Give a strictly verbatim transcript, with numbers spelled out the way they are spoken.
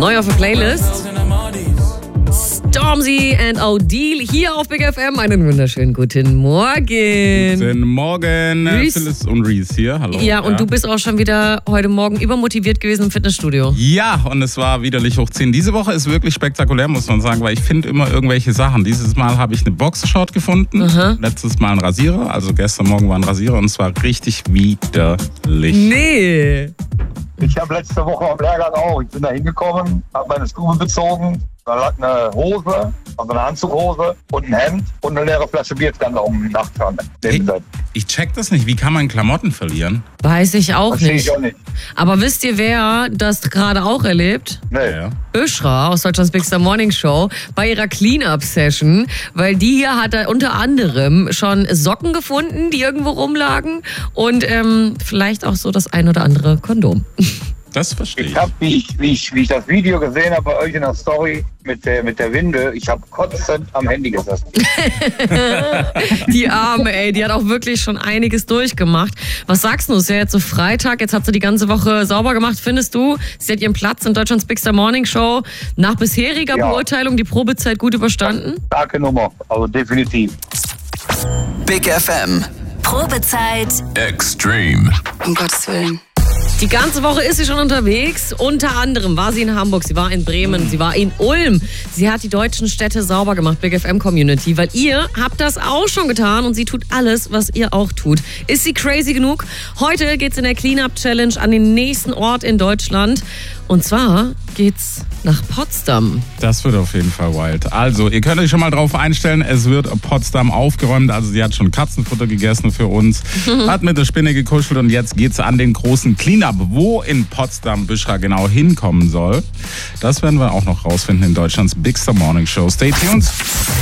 Neu auf der Playlist. Stormzy and Odile hier auf Big F M. Einen wunderschönen guten Morgen. Guten Morgen. Reese. Phyllis und Reese hier. Hallo. Ja, und ja. du bist auch schon wieder heute Morgen übermotiviert gewesen im Fitnessstudio. Ja, und es war widerlich hoch zehn. Diese Woche ist wirklich spektakulär, muss man sagen, weil ich finde immer irgendwelche Sachen. Dieses Mal habe ich eine Boxershort gefunden. Aha. Letztes Mal ein Rasierer. Also gestern Morgen war ein Rasierer und es war richtig widerlich. Nee. Ich habe letzte Woche am Lehrgang auch. Ich bin da hingekommen, habe meine Stube bezogen. Da lag eine Hose, also eine Anzughose und ein Hemd und eine leere Flasche Bier stand da um den Nachtschrank. Hey, ich check das nicht. Wie kann man Klamotten verlieren? Weiß ich auch Verstehe nicht. ich auch nicht. Aber wisst ihr, wer das gerade auch erlebt? Nee. Ja. Öschra aus Deutschlands Big Star Morning Show bei ihrer Clean-Up-Session, weil die hier hat er unter anderem schon Socken gefunden, die irgendwo rumlagen und ähm, vielleicht auch so das ein oder andere Kondom. Das verstehe ich. Ich habe, wie ich, wie, ich, wie ich das Video gesehen habe bei euch in der Story mit der, mit der Winde, ich habe kotzend am Handy gesessen. Die Arme, ey, die hat auch wirklich schon einiges durchgemacht. Was sagst du? Es ist ja jetzt so Freitag, jetzt hat sie die ganze Woche sauber gemacht. Findest du, sie hat ihren Platz in Deutschlands Big Star Morning Show nach bisheriger Ja. Beurteilung die Probezeit gut überstanden? Starke Nummer, also definitiv. Big F M. Probezeit. Extreme. Um Gottes Willen. Die ganze Woche ist sie schon unterwegs. Unter anderem war sie in Hamburg, sie war in Bremen, sie war in Ulm. Sie hat die deutschen Städte sauber gemacht, Big F M Community, weil ihr habt das auch schon getan und sie tut alles, was ihr auch tut. Ist sie crazy genug? Heute geht's in der Cleanup Challenge an den nächsten Ort in Deutschland. Und zwar geht's nach Potsdam. Das wird auf jeden Fall wild. Also, ihr könnt euch schon mal drauf einstellen, es wird Potsdam aufgeräumt. Also, sie hat schon Katzenfutter gegessen für uns, hat mit der Spinne gekuschelt und jetzt geht's an den großen Cleanup. Wo in Potsdam Büschra genau hinkommen soll, das werden wir auch noch rausfinden in Deutschlands Big Star Morning Show. Stay tuned.